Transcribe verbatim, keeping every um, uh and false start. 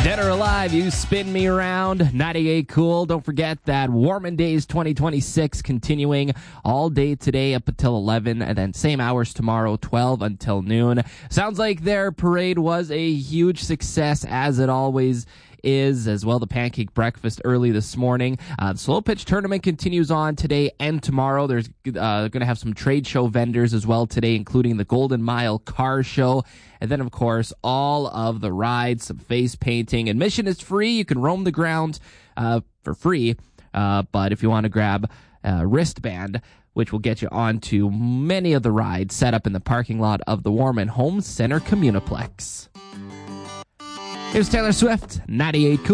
Dead or Alive, You Spin Me Around, ninety-eight Cool. Don't forget that Warmin' Days twenty twenty-six continuing all day today up until eleven, and then same hours tomorrow, twelve until noon. Sounds like their parade was a huge success, as it always is. As well, the pancake breakfast early this morning. Uh, the slow pitch tournament continues on today and tomorrow. There's uh, going to have some trade show vendors as well today, including the Golden Mile Car Show. And then, of course, all of the rides, some face painting. Admission is free. You can roam the grounds uh, for free. Uh, but if you want to grab a wristband, which will get you onto many of the rides set up in the parking lot of the Warman Home Center Communiplex. Here's Taylor Swift, ninety-eight Cool.